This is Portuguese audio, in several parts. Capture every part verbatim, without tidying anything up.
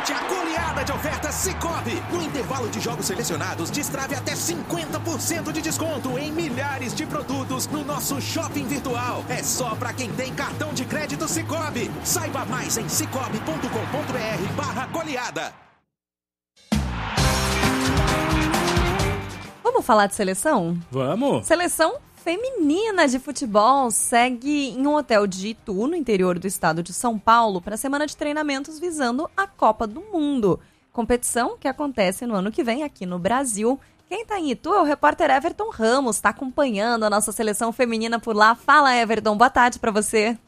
Aproveite a goleada de ofertas Sicoob. No intervalo de jogos selecionados, destrave até cinquenta por cento de desconto em milhares de produtos no nosso shopping virtual. É só para quem tem cartão de crédito Sicoob. Saiba mais em cicobi ponto com ponto br barra goleada. Vamos falar de seleção? Vamos! Seleção feminina de futebol segue em um hotel de Itu, no interior do estado de São Paulo, para a semana de treinamentos visando a Copa do Mundo. Competição que acontece no ano que vem aqui no Brasil. Quem está em Itu é o repórter Everton Ramos, está acompanhando a nossa seleção feminina por lá. Fala, Everton, boa tarde para você.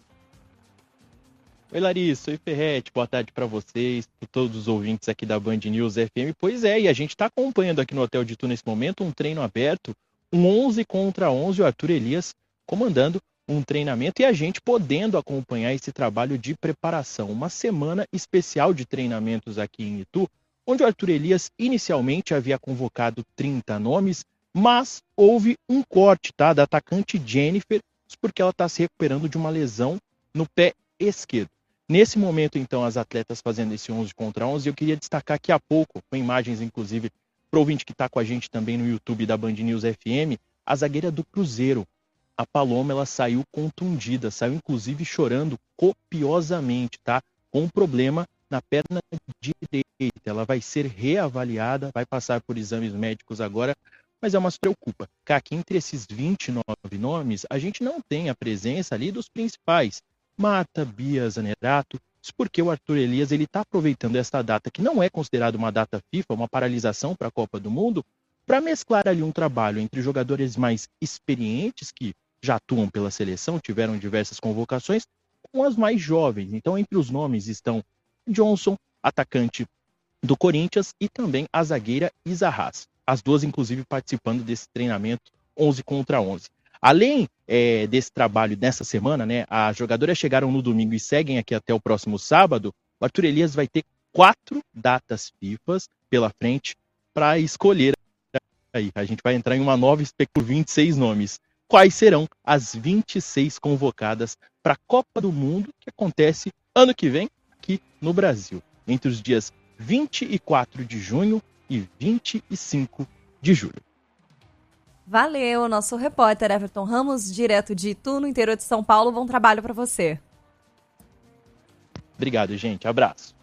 Oi, Larissa, oi, Ferretti, boa tarde para vocês, para todos os ouvintes aqui da Band News F M. Pois é, e a gente está acompanhando aqui no Hotel de Itu nesse momento um treino aberto, um onze contra onze, o Arthur Elias comandando um treinamento e a gente podendo acompanhar esse trabalho de preparação. Uma semana especial de treinamentos aqui em Itu, onde o Arthur Elias inicialmente havia convocado trinta nomes, mas houve um corte, tá, da atacante Jennifer, porque ela está se recuperando de uma lesão no pé esquerdo. Nesse momento, então, as atletas fazendo esse onze contra onze, eu queria destacar aqui a pouco, com imagens, inclusive, para o ouvinte que está com a gente também no YouTube da Band News F M, a zagueira do Cruzeiro, a Paloma, ela saiu contundida, saiu inclusive chorando copiosamente, tá? Com um problema na perna direita. Ela vai ser reavaliada, vai passar por exames médicos agora, mas é uma se preocupa. Aqui entre esses vinte e nove nomes, a gente não tem a presença ali dos principais. Marta, Bia, Zanerato, isso porque o Arthur Elias ele está aproveitando esta data, que não é considerada uma data FIFA, uma paralisação para a Copa do Mundo, para mesclar ali um trabalho entre jogadores mais experientes, que já atuam pela seleção, tiveram diversas convocações, com as mais jovens. Então, entre os nomes estão Johnson, atacante do Corinthians, e também a zagueira Isa Haas. As duas, inclusive, participando desse treinamento onze contra onze. Além é, desse trabalho dessa semana, né, as jogadoras chegaram no domingo e seguem aqui até o próximo sábado. O Arthur Elias vai ter quatro datas FIFAs pela frente para escolher. Aí, a gente vai entrar em uma nova por vinte e seis nomes. Quais serão as vinte e seis convocadas para a Copa do Mundo, que acontece ano que vem aqui no Brasil, entre os dias vinte e quatro de junho e vinte e cinco de julho. Valeu, nosso repórter Everton Ramos, direto de Itu, no interior de São Paulo. Bom trabalho para você. Obrigado, gente. Abraço.